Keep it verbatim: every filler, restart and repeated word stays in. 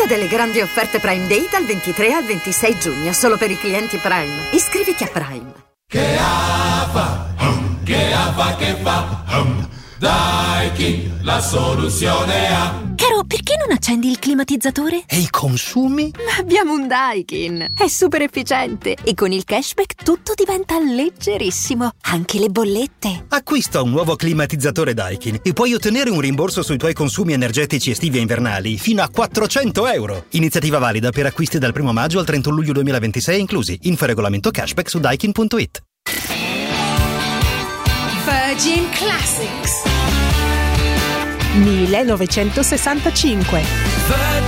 delle grandi offerte Prime Day dal ventitré al ventisei giugno, solo per i clienti Prime. Iscriviti a Prime. Che affa, hum, che affa che fa, hum. Daikin, la soluzione ha. Caro, perché non accendi il climatizzatore? E i consumi? Ma abbiamo un Daikin, è super efficiente e con il cashback tutto diventa leggerissimo, anche le bollette. Acquista un nuovo climatizzatore Daikin e puoi ottenere un rimborso sui tuoi consumi energetici estivi e invernali fino a quattrocento euro. Iniziativa valida per acquisti dal primo maggio al trentuno luglio duemilaventisei inclusi. Info e regolamento cashback su daikin punto it. Virgin Classics millenovecentosessantacinque.